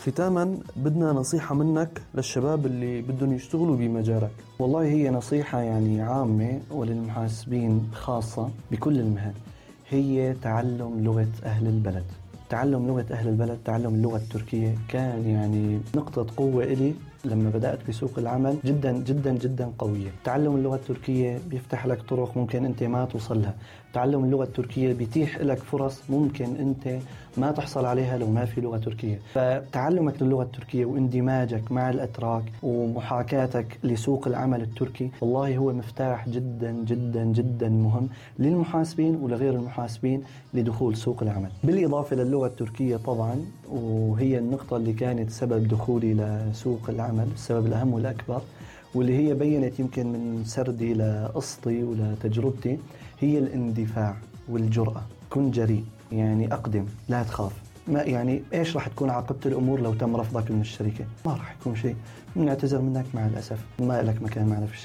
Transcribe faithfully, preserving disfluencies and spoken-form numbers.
ختاما بدنا نصيحة منك للشباب اللي بدهم يشتغلوا بمجالك. والله هي نصيحة يعني عامة وللمحاسبين خاصة بكل المهن، هي تعلم لغة أهل البلد. تعلم لغة أهل البلد، تعلم اللغة التركية كان يعني نقطة قوة إلي لما بدأت بسوق العمل، جدا جدا جدا قوية. تعلم اللغة التركية بيفتح لك طرق ممكن أنت ما توصلها. تعلم اللغة التركية بيتيح لك فرص ممكن أنت ما تحصل عليها لو ما في لغة تركية. فتعلمك للغة التركية واندماجك مع الأتراك ومحاكاتك لسوق العمل التركي والله هو مفتاح جدا جدا جدا مهم للمحاسبين ولغير المحاسبين لدخول سوق العمل. بالإضافة للغة التركية طبعا، وهي النقطة اللي كانت سبب دخولي لسوق العمل، السبب الأهم والأكبر، واللي هي بينت يمكن من سردي لقصتي ولتجربتي، هي الاندفاع والجرأة. كن جريء، يعني أقدم، لا تخاف. ما يعني إيش راح تكون عاقبة الأمور لو تم رفضك من الشركة؟ ما راح يكون شيء، نعتذر منك مع الأسف، ما لك مكان معنا في الشركة.